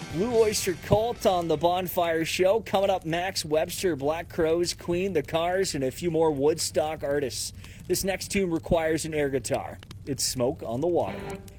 Blue Oyster Cult on the Bonfire Show. Coming up, Max Webster, Black Crowes, Queen, The Cars, and a few more Woodstock artists. This next tune requires an air guitar. It's Smoke on the Water.